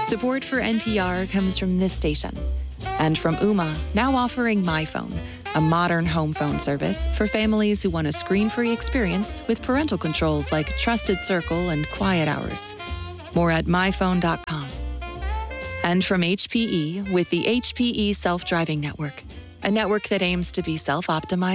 Support for NPR comes from this station and from Ooma, now offering MyPhone, a modern home phone service for families who want a screen-free experience with parental controls like Trusted Circle and Quiet Hours. More at myphone.com. And from HPE with the HPE Self-Driving Network, a network that aims to be self-optimized